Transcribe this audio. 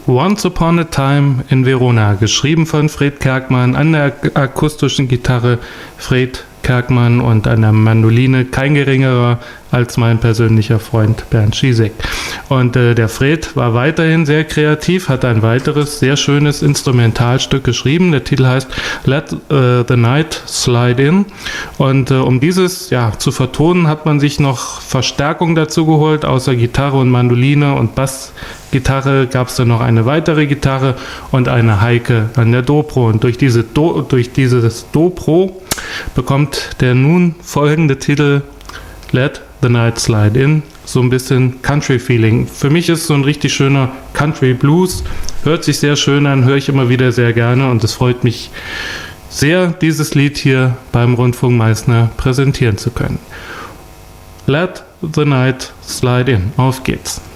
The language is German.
Once Upon a Time in Verona, geschrieben von Fred Kerkmann, an der akustischen Gitarre Fred Kerkmann und an der Mandoline kein geringerer als mein persönlicher Freund Bernd Schizek. Und der Fred war weiterhin sehr kreativ, hat ein weiteres sehr schönes Instrumentalstück geschrieben. Der Titel heißt Let the Night Slide In. Und um dieses zu vertonen, hat man sich noch Verstärkung dazu geholt. Außer Gitarre und Mandoline und Bassgitarre gab es dann noch eine weitere Gitarre und eine Heike an der Dobro. Und durch dieses Dobro bekommt der nun folgende Titel Let the Night Slide In so ein bisschen Country-Feeling. Für mich ist so ein richtig schöner Country-Blues. Hört sich sehr schön an, höre ich immer wieder sehr gerne und es freut mich sehr, dieses Lied hier beim Rundfunk Meißner präsentieren zu können. Let the Night Slide In. Auf geht's.